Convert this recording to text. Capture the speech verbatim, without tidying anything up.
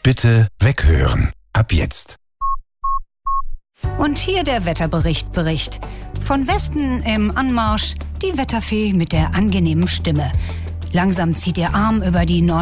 Bitte weghören. Ab jetzt. Und hier der Wetterbericht Bericht. Von Westen im Anmarsch die Wetterfee mit der angenehmen Stimme. Langsam zieht ihr Arm über die Nord